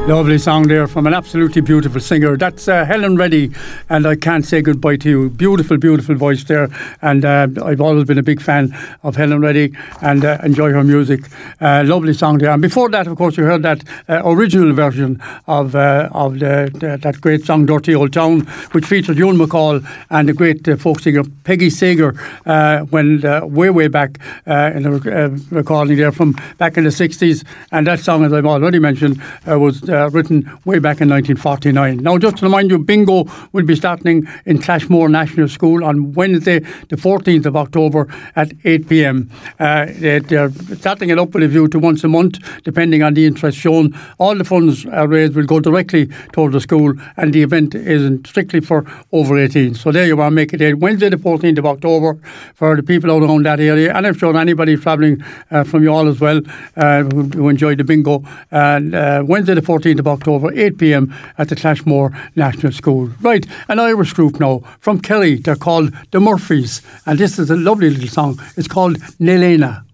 Lovely song there from an absolutely beautiful singer. That's Helen Reddy, and I Can't Say Goodbye to You. Beautiful, beautiful voice there. And I've always been a big fan of Helen Reddy and enjoy her music. Lovely song there. And before that, of course, you heard that original version of that great song, Dirty Old Town, which featured Ewan McCall and the great folk singer Peggy Sager when way back in the recording there from back in the 60s. And that song, as I've already mentioned, was written way back in 1949. Now, just to remind you, bingo will be starting in Clashmore National School on Wednesday, the 14th of October at 8 p.m. They're starting it up with a view to once a month, depending on the interest shown. All the funds raised will go directly toward the school, and the event isn't strictly for over 18. So there you are, make it Wednesday, the 14th of October for the people out around that area, and I'm sure anybody travelling from you all as well who enjoy the bingo. And Wednesday, the 14th of October, 8 p.m. at the Clashmore National School. Right, an Irish group now from Kerry. They're called the Murphys, and this is a lovely little song. It's called Nelena.